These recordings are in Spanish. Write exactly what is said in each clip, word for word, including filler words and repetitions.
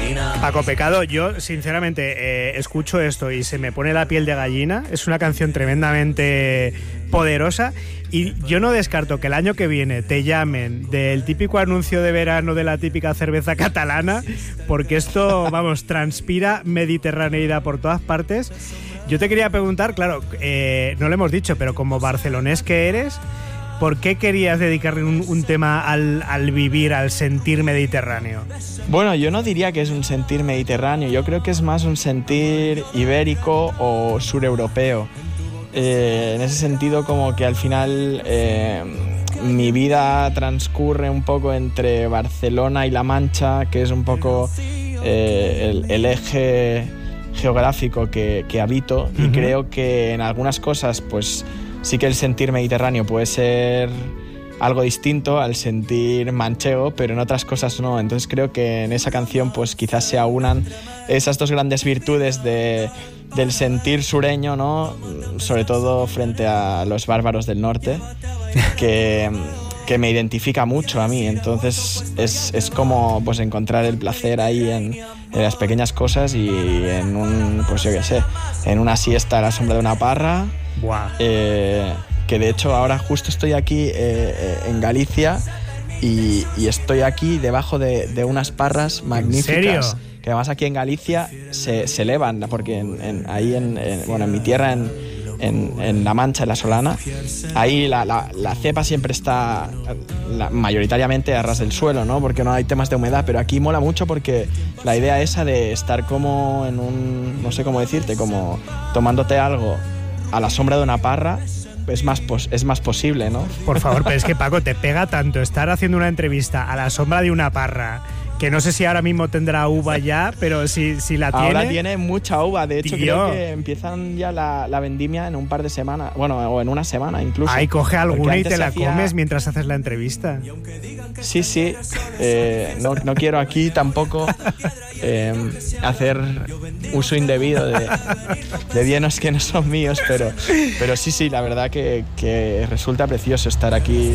Paco Pecado, yo sinceramente eh, escucho esto y se me pone la piel de gallina. Es una canción tremendamente poderosa y yo no descarto que el año que viene te llamen del típico anuncio de verano de la típica cerveza catalana, porque esto, vamos, transpira mediterraneidad por todas partes. Yo te quería preguntar, claro, eh, no lo hemos dicho, pero como barcelonés que eres, ¿por qué querías dedicarle un, un tema al, al vivir, al sentir mediterráneo? Bueno, yo no diría que es un sentir mediterráneo, yo creo que es más un sentir ibérico o sureuropeo. Eh, en ese sentido, como que al final eh, mi vida transcurre un poco entre Barcelona y La Mancha, que es un poco eh, el, el eje geográfico que, que habito, uh-huh. Y creo que en algunas cosas, pues sí que el sentir mediterráneo puede ser algo distinto al sentir manchego, pero en otras cosas no. Entonces creo que en esa canción pues quizás se aunan esas dos grandes virtudes de, del sentir sureño, ¿no? Sobre todo frente a los bárbaros del norte, que, que me identifica mucho a mí. Entonces es, es como pues encontrar el placer ahí en, en las pequeñas cosas y en un, pues yo qué sé, en una siesta a la sombra de una parra. Wow. Eh, que de hecho ahora justo estoy aquí eh, eh, en Galicia y, y estoy aquí debajo de, de unas parras magníficas. ¿En serio? Que además aquí en Galicia se, se elevan, porque en, en, ahí en, en, bueno, en mi tierra, en, en, en La Mancha, en La Solana, ahí la, la, la cepa siempre está la, mayoritariamente a ras del suelo, ¿no? Porque no hay temas de humedad, pero aquí mola mucho porque la idea esa de estar como en un, no sé cómo decirte, como tomándote algo a la sombra de una parra, es más, pos- es más posible, ¿no? Por favor, pero es que Paco, te pega tanto estar haciendo una entrevista a la sombra de una parra, que no sé si ahora mismo tendrá uva ya, pero si, si la tiene... Ahora tiene mucha uva, de hecho. Tío. Creo que empiezan ya la, la vendimia en un par de semanas, bueno, o en una semana incluso. Ahí coge alguna y te la hacía... comes mientras haces la entrevista. Sí, sí, eh, no, no quiero aquí tampoco eh, hacer uso indebido de, de bienes que no son míos, pero, pero sí, sí, la verdad que, que resulta precioso estar aquí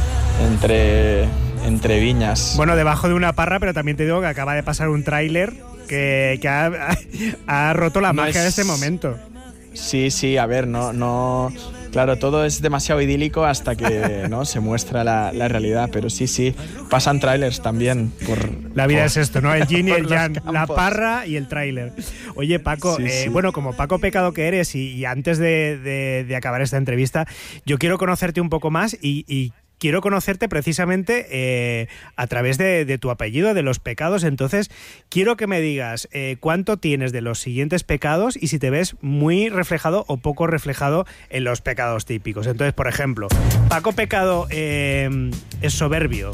entre... entre viñas. Bueno, debajo de una parra, pero también te digo que acaba de pasar un tráiler que, que ha, ha roto la no magia es... de este momento. Sí, sí, a ver, no, no, claro, todo es demasiado idílico hasta que no se muestra la, la realidad, pero sí, sí, pasan trailers también por... La vida por, es esto, ¿no? El yin y el yang, campos. la parra y el tráiler. Oye, Paco, Sí, eh, sí. bueno, como Paco Pecado que eres y, y antes de, de, de acabar esta entrevista, yo quiero conocerte un poco más y... y quiero conocerte precisamente eh, a través de, de tu apellido, de los pecados. Entonces, quiero que me digas eh, cuánto tienes de los siguientes pecados y si te ves muy reflejado o poco reflejado en los pecados típicos. Entonces, por ejemplo, Paco Pecado eh, es soberbio.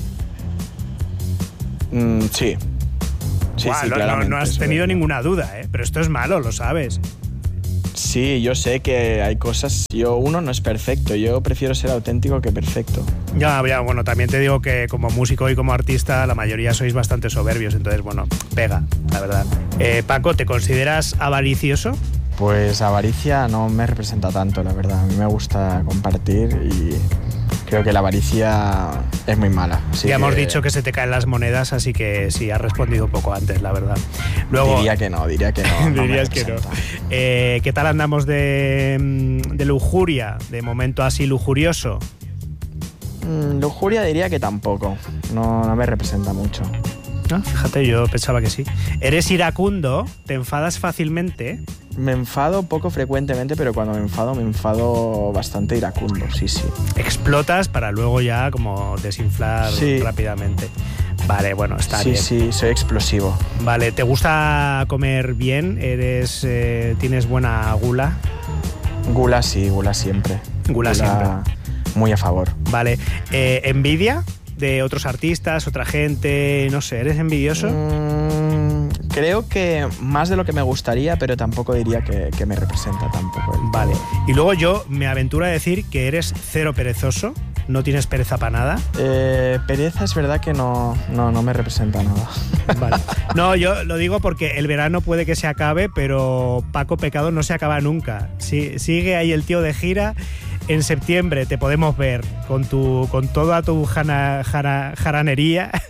Mm, sí. Sí, Buah, sí, no, claramente. no, no has soberbio. tenido ninguna duda, ¿eh? Pero esto es malo, lo sabes. Sí, yo sé que hay cosas... Yo, uno no es perfecto, yo prefiero ser auténtico que perfecto. Ya, ya, bueno, también te digo que como músico y como artista la mayoría sois bastante soberbios, entonces, bueno, pega, la verdad. Eh, Paco, ¿te consideras avaricioso? Pues avaricia no me representa tanto, la verdad. A mí me gusta compartir y creo que la avaricia es muy mala. Ya hemos dicho que se te caen las monedas, así que sí, has respondido un poco antes, la verdad. Luego, diría que no, diría que no. no dirías que no. Eh, ¿Qué tal andamos de, de lujuria? De momento así lujurioso. Mm, lujuria diría que tampoco. No, no me representa mucho. Ah, fíjate, yo pensaba que sí. ¿Eres iracundo? ¿Te enfadas fácilmente? Me enfado poco frecuentemente, pero cuando me enfado, me enfado bastante iracundo, sí, sí. Explotas para luego ya como desinflar sí. rápidamente. Vale, bueno, está sí, bien. Sí, sí, soy explosivo. Vale, ¿te gusta comer bien? ¿Eres, eh, ¿Tienes buena gula? Gula sí, gula siempre. Gula, gula siempre. Muy a favor. Vale, eh, ¿envidia de otros artistas, otra gente? No sé, ¿eres envidioso? Mm, creo que más de lo que me gustaría, pero tampoco diría que, que me representa tampoco. Vale, y luego yo me aventuro a decir que eres cero perezoso, no tienes pereza para nada. Eh, pereza es verdad que no, no, no me representa nada. Vale. No, yo lo digo porque el verano puede que se acabe, pero Paco Pecado no se acaba nunca. Sí, sigue ahí el tío de gira. En septiembre te podemos ver con tu con toda tu jana, jara, jaranería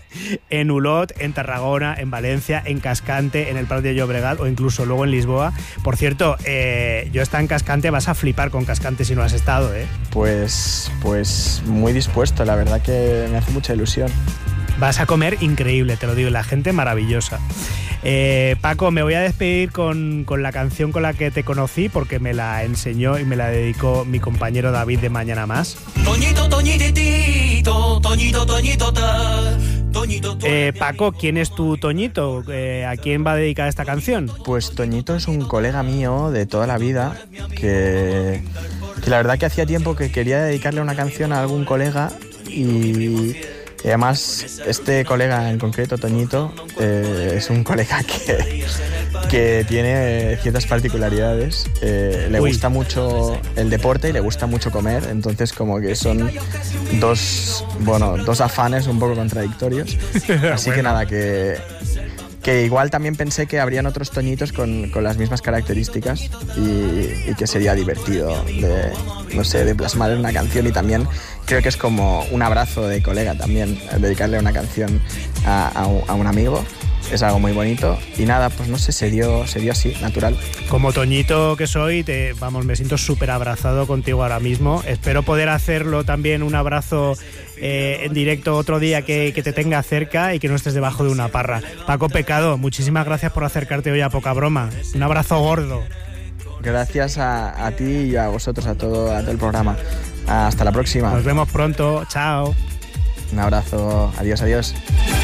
en Olot, en Tarragona, en Valencia, en Cascante, en el Prat de Llobregat o incluso luego en Lisboa. Por cierto, eh, yo estaba en Cascante, vas a flipar con Cascante si no has estado, ¿eh? Pues, pues muy dispuesto, la verdad que me hace mucha ilusión. Vas a comer increíble, te lo digo, la gente maravillosa. Eh, Paco, me voy a despedir con, con la canción con la que te conocí porque me la enseñó y me la dedicó mi compañero David de Mañana Más. Toñito, toñitito, toñito, toñito, ta. Eh, Paco, ¿quién es tu Toñito? Eh, ¿A quién va a dedicar esta canción? Pues Toñito es un colega mío de toda la vida que, que la verdad que hacía tiempo que quería dedicarle una canción a algún colega y... Y además, este colega en concreto, Toñito, eh, es un colega que, que tiene ciertas particularidades. Eh, le Uy. gusta mucho el deporte y le gusta mucho comer, entonces como que son dos, bueno, dos afanes un poco contradictorios. Así bueno. que nada, que... que igual también pensé que habrían otros Toñitos con, con las mismas características y, y que sería divertido de, no sé, de plasmar en una canción y también creo que es como un abrazo de colega también, dedicarle una canción a, a, un, a un amigo. Es algo muy bonito y nada, pues no sé, se dio, se dio así, natural. Como Toñito que soy, te, vamos, me siento súper abrazado contigo ahora mismo. Espero poder hacerlo también un abrazo eh, en directo otro día que, que te tenga cerca y que no estés debajo de una parra. Paco Pecado, muchísimas gracias por acercarte hoy a Poca Broma. Un abrazo gordo. Gracias a, a ti y a vosotros, a todo, a todo el programa. Hasta la próxima. Nos vemos pronto. Chao. Un abrazo. Adiós, adiós.